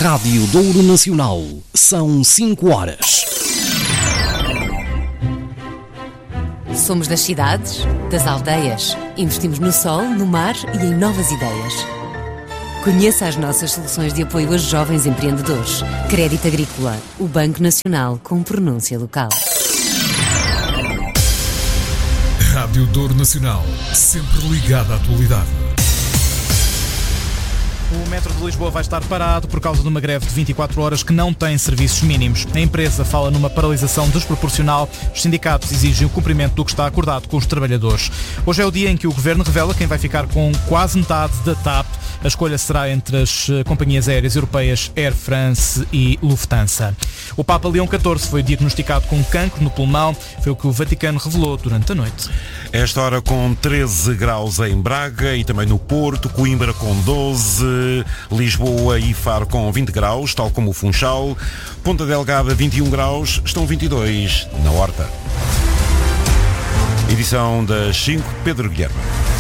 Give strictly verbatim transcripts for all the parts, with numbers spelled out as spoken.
Rádio Douro Nacional. São cinco horas. Somos das cidades, das aldeias. Investimos no sol, no mar e em novas ideias. Conheça as nossas soluções de apoio a jovens empreendedores. Crédito Agrícola, o Banco Nacional com pronúncia local. Rádio Douro Nacional, sempre ligada à atualidade. O metro de Lisboa vai estar parado por causa de uma greve de vinte e quatro horas que não tem serviços mínimos. A empresa fala numa paralisação desproporcional. Os sindicatos exigem o cumprimento do que está acordado com os trabalhadores. Hoje é o dia em que o Governo revela quem vai ficar com quase metade da T A P. A escolha será entre as companhias aéreas europeias Air France e Lufthansa. O Papa Leão catorze foi diagnosticado com cancro no pulmão. Foi o que o Vaticano revelou durante a noite. Esta hora com treze graus em Braga e também no Porto, Coimbra com doze, Lisboa e Faro com vinte graus, tal como o Funchal, Ponta Delgada vinte e um graus, estão vinte e dois na Horta. Edição das cinco, Pedro Guilherme.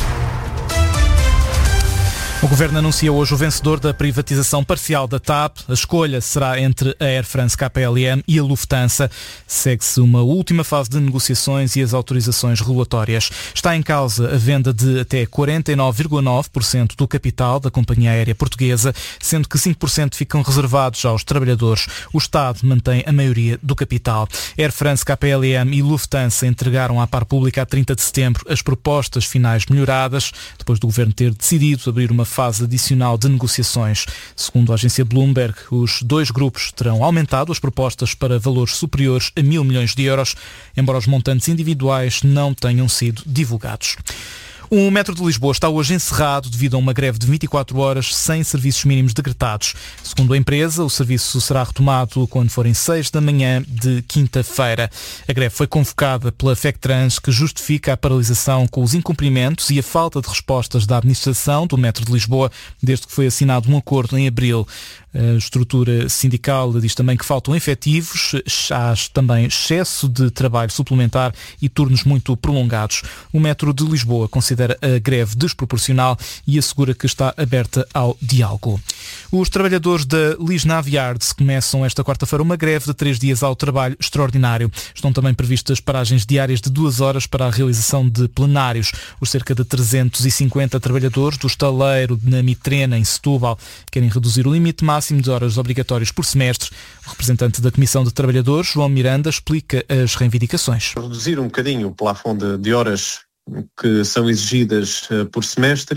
O Governo anuncia hoje o vencedor da privatização parcial da T A P. A escolha será entre a Air France K L M e a Lufthansa. Segue-se uma última fase de negociações e as autorizações regulatórias. Está em causa a venda de até quarenta e nove vírgula nove por cento do capital da companhia aérea portuguesa, sendo que cinco por cento ficam reservados aos trabalhadores. O Estado mantém a maioria do capital. Air France K L M e Lufthansa entregaram à par pública a trinta de setembro as propostas finais melhoradas, depois do Governo ter decidido abrir uma fase adicional de negociações. Segundo a agência Bloomberg, os dois grupos terão aumentado as propostas para valores superiores a mil milhões de euros, embora os montantes individuais não tenham sido divulgados. O metro de Lisboa está hoje encerrado devido a uma greve de vinte e quatro horas sem serviços mínimos decretados. Segundo a empresa, o serviço será retomado quando forem seis da manhã de quinta-feira. A greve foi convocada pela FECTRANS, que justifica a paralisação com os incumprimentos e a falta de respostas da administração do metro de Lisboa desde que foi assinado um acordo em abril. A estrutura sindical diz também que faltam efetivos, há também excesso de trabalho suplementar e turnos muito prolongados. O metro de Lisboa considera a greve desproporcional e assegura que está aberta ao diálogo. Os trabalhadores da Lis Naviards começam esta quarta-feira uma greve de três dias ao trabalho extraordinário. Estão também previstas paragens diárias de duas horas para a realização de plenários. Os cerca de trezentos e cinquenta trabalhadores do estaleiro na Mitrena, em Setúbal, querem reduzir o limite máximo de horas obrigatórias por semestre. O representante da Comissão de Trabalhadores, João Miranda, explica as reivindicações. Reduzir um bocadinho o plafond de, de horas que são exigidas uh, por semestre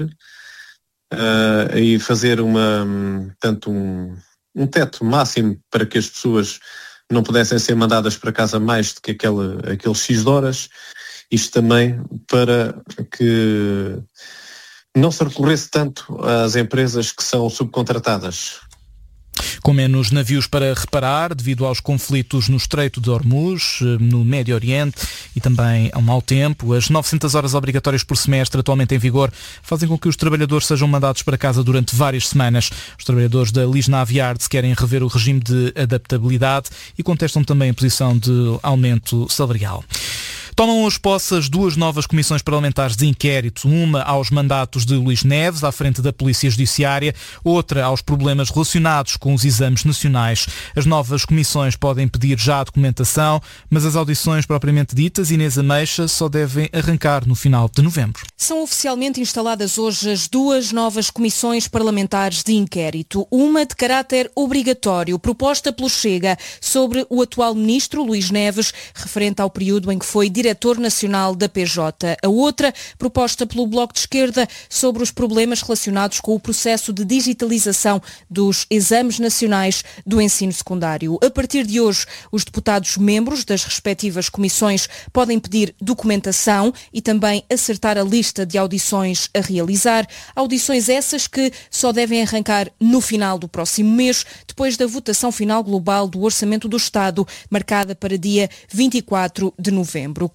uh, e fazer uma, um, tanto um, um teto máximo para que as pessoas não pudessem ser mandadas para casa mais do que aquele, aqueles X de horas. Isto também para que não se recorresse tanto às empresas que são subcontratadas. Com menos navios para reparar, devido aos conflitos no Estreito de Hormuz, no Médio Oriente e também ao mau tempo, as novecentas horas obrigatórias por semestre atualmente em vigor fazem com que os trabalhadores sejam mandados para casa durante várias semanas. Os trabalhadores da Lis Naviards querem rever o regime de adaptabilidade e contestam também a posição de aumento salarial. Tomam as posse as duas novas comissões parlamentares de inquérito, uma aos mandatos de Luís Neves, à frente da Polícia Judiciária, outra aos problemas relacionados com os exames nacionais. As novas comissões podem pedir já a documentação, mas as audições propriamente ditas, Inês Ameixa, só devem arrancar no final de novembro. São oficialmente instaladas hoje as duas novas comissões parlamentares de inquérito, uma de caráter obrigatório, proposta pelo Chega, sobre o atual ministro Luís Neves, referente ao período em que foi diretor Diretor Nacional da P J. A outra, proposta pelo Bloco de Esquerda, sobre os problemas relacionados com o processo de digitalização dos exames nacionais do ensino secundário. A partir de hoje, os deputados membros das respectivas comissões podem pedir documentação e também acertar a lista de audições a realizar. Audições essas que só devem arrancar no final do próximo mês, depois da votação final global do Orçamento do Estado, marcada para dia vinte e quatro de novembro.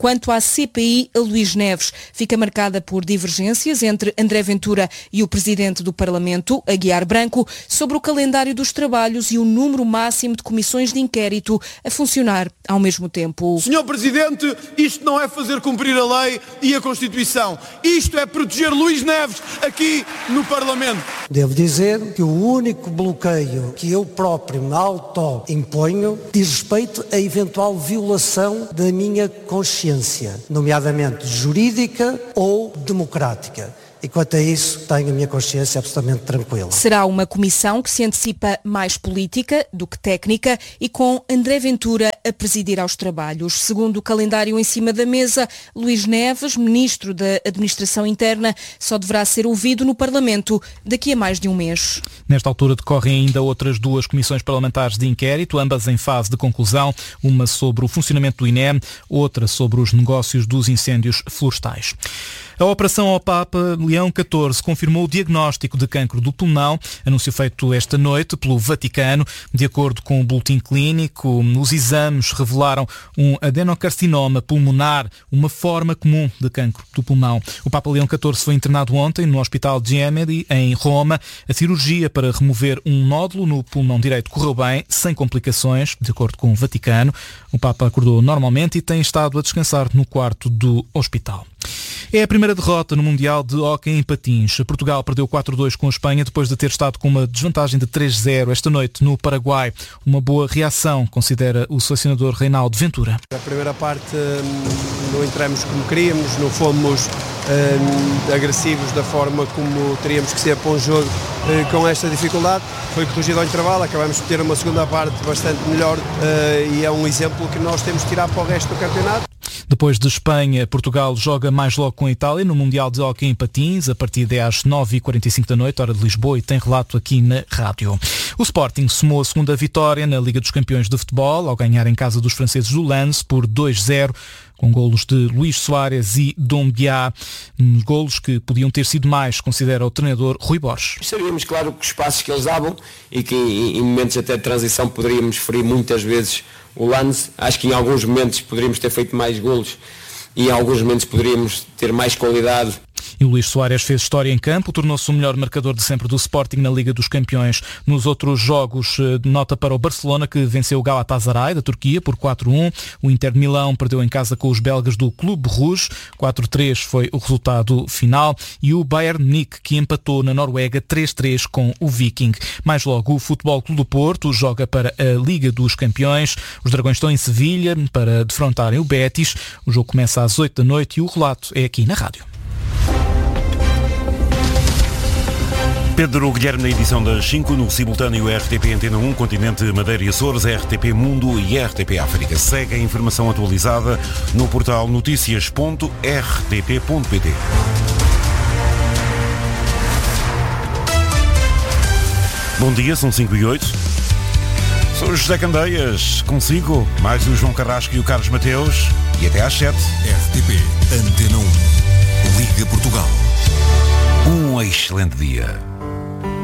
Quanto à C P I, a Luís Neves fica marcada por divergências entre André Ventura e o Presidente do Parlamento, Aguiar Branco, sobre o calendário dos trabalhos e o número máximo de comissões de inquérito a funcionar ao mesmo tempo. senhor Presidente, isto não é fazer cumprir a lei e a Constituição. Isto é proteger Luís Neves aqui no Parlamento. Devo dizer que o único bloqueio que eu próprio me auto-imponho diz respeito a eventual violação da minha consciência, nomeadamente jurídica ou democrática. E quanto a isso, tenho a minha consciência absolutamente tranquila. Será uma comissão que se antecipa mais política do que técnica e com André Ventura a presidir aos trabalhos. Segundo o calendário em cima da mesa, Luís Neves, Ministro da Administração Interna, só deverá ser ouvido no Parlamento daqui a mais de um mês. Nesta altura decorrem ainda outras duas comissões parlamentares de inquérito, ambas em fase de conclusão, uma sobre o funcionamento do I N E M, outra sobre os negócios dos incêndios florestais. A Operação ao Papa Leão catorze confirmou o diagnóstico de cancro do pulmão, anúncio feito esta noite pelo Vaticano. De acordo com o boletim clínico, os exames revelaram um adenocarcinoma pulmonar, uma forma comum de cancro do pulmão. O Papa Leão catorze foi internado ontem no Hospital Gemelli, em Roma. A cirurgia para remover um nódulo no pulmão direito correu bem, sem complicações, de acordo com o Vaticano. O Papa acordou normalmente e tem estado a descansar no quarto do hospital. É a primeira derrota no Mundial de Hóquei em Patins. Portugal perdeu quatro a dois com a Espanha depois de ter estado com uma desvantagem de três a zero esta noite no Paraguai. Uma boa reação, considera o selecionador Reinaldo Ventura. A primeira parte não entramos como queríamos, não fomos hum, agressivos da forma como teríamos que ser para um jogo hum, com esta dificuldade. Foi corrigido ao intervalo, acabamos de ter uma segunda parte bastante melhor hum, e é um exemplo que nós temos de tirar para o resto do campeonato. Depois de Espanha, Portugal joga mais logo com a Itália no Mundial de Hóquei em Patins. A partida é às nove e quarenta e cinco da noite, hora de Lisboa, e tem relato aqui na rádio. O Sporting somou a segunda vitória na Liga dos Campeões de Futebol, ao ganhar em casa dos franceses do Lens por dois a zero, com golos de Luís Soares e Doumbia, golos que podiam ter sido mais, considera o treinador Rui Borges. Sabíamos, claro, que os passos que eles davam e que em, em momentos até de transição poderíamos ferir muitas vezes o lance. Acho que em alguns momentos poderíamos ter feito mais golos e em alguns momentos poderíamos ter mais qualidade. E o Luís Soares fez história em campo, tornou-se o melhor marcador de sempre do Sporting na Liga dos Campeões. Nos outros jogos, nota para o Barcelona, que venceu o Galatasaray da Turquia por quatro a um. O Inter de Milão perdeu em casa com os belgas do Clube Rouge. quatro a três foi o resultado final. E o Bayern Munique, que empatou na Noruega três a três com o Viking. Mais logo, o Futebol Clube do Porto joga para a Liga dos Campeões. Os Dragões estão em Sevilha para defrontarem o Betis. O jogo começa às oito da noite e o relato é aqui na rádio. Pedro Guilherme na edição das cinco, no simultâneo R T P Antena um, Continente, Madeira e Açores, R T P Mundo e R T P África. Segue a informação atualizada no portal notícias ponto r t p ponto p t. Bom dia, são cinco e oito. Sou o José Candeias, consigo, mais o João Carrasco e o Carlos Mateus, e até às sete. R T P Antena um, Liga Portugal. Um excelente dia.